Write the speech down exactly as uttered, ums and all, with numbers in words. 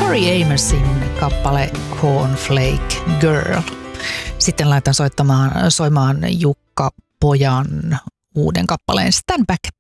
Tori Amosin kappale Cornflake Girl. Sitten laitan soittamaan, soimaan Jukka Pojan uuden kappaleen Stand Back.